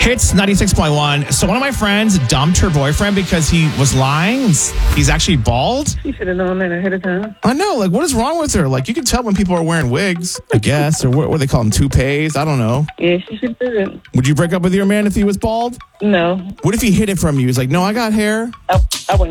Hits 96.1. So one of my friends dumped her boyfriend because he was lying. He's actually bald. You should have known that ahead of time. I know. Like, what is wrong with her? Like, you can tell when people are wearing wigs, I guess. Or what do they call them? Toupees? I don't know. Yeah, she should do it. Would you break up with your man if he was bald? No. What if he hid it from you? He's like, no, I got hair. I wouldn't